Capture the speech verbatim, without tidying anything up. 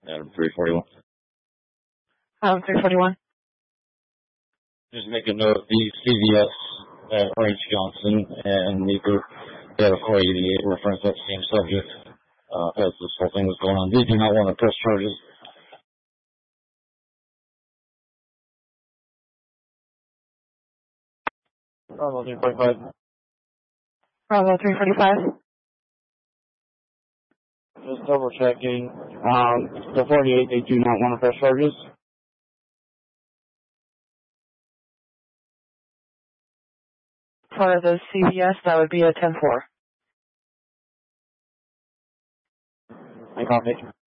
Adam three forty-one. Adam three forty-one. Just make a note, the C V S at Orange Johnson and Meeker, they have a four eighty-eight reference that same subject uh, as this whole thing was going on. They do not want to press charges. Bravo three forty-five. Bravo three forty-five. Just double checking. Um, the forty-eight, they do not want to press charges. For the C V S, that would be a ten four. I copy.